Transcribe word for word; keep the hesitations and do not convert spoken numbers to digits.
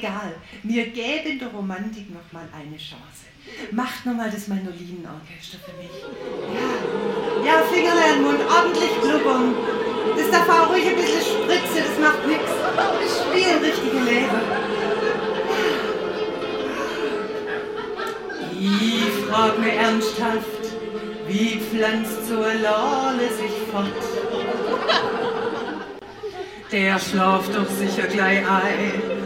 egal. Wir geben der Romantik noch mal eine Chance. Macht noch mal das Mandolinenorchester für mich. Ja, ja, Fingerle an den Mund, ordentlich blubbern. Das darf auch ruhig ein bisschen spritzen, das macht nix. Wir spielen richtige Lehre. Ich frag mir ernsthaft, wie pflanzt so eine Lale sich fort? Der schlaft doch sicher gleich ein.